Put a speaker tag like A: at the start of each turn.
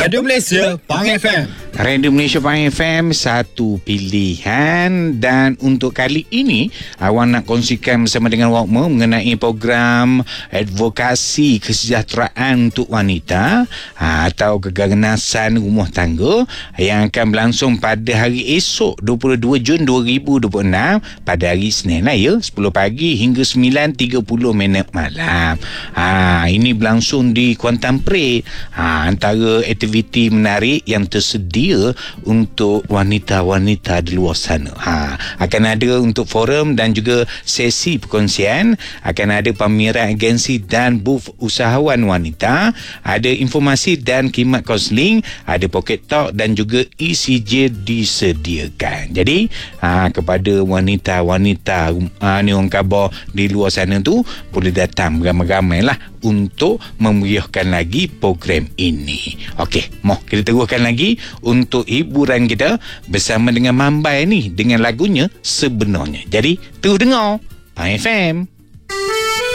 A: Radio Malaysia Pang FM.
B: Radio Malaysia Pang FM, satu pilihan. Dan untuk kali ini, awak nak kongsikan bersama dengan Wakmo mengenai program advokasi kesejahteraan untuk wanita atau keganasan rumah tangga yang akan berlangsung pada hari esok 22 Jun 2026 pada hari Isnin lah ya, 10 pagi hingga 9.30 minit malam. Ini berlangsung di Kuantan Parade. Antara aktiviti menarik yang tersedia untuk wanita-wanita di luar sana. Akan ada untuk forum dan juga sesi perkongsian, akan ada pameran agensi dan booth usahawan wanita, ada informasi dan khidmat kaunseling, ada pocket talk dan juga ECJ disediakan. Jadi kepada wanita-wanita ni orang khabar di luar sana tu boleh datang beramai-ramai lah untuk memeriahkan lagi program ini. Okey, mau kita teruskan lagi untuk hiburan kita bersama dengan Mambai ni dengan lagunya Sebenarnya. Jadi terus dengar Pang FM.